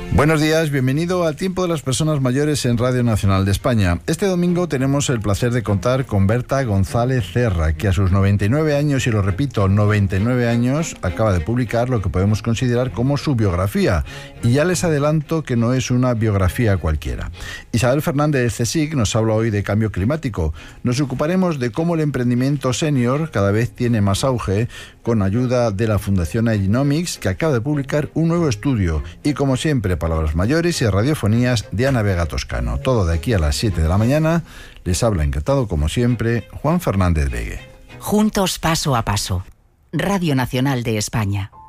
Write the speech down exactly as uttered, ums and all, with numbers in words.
Buenos días, bienvenido al Tiempo de las Personas Mayores en Radio Nacional de España. Este domingo tenemos el placer de contar con Berta González Serra, que a sus noventa y nueve años, y lo repito, noventa y nueve años, acaba de publicar lo que podemos considerar como su biografía. Y ya les adelanto que no es una biografía cualquiera. Isabel Fernández de CSIC nos habla hoy de cambio climático. Nos ocuparemos de cómo el emprendimiento senior cada vez tiene más auge, con ayuda de la Fundación Agenomics, que acaba de publicar un nuevo estudio. Y como siempre, palabras mayores y radiofonías de Ana Vega Toscano. Todo de aquí a las siete de la mañana. Les habla encantado, como siempre, Juan Fernández Vegue. Juntos paso a paso. Radio Nacional de España.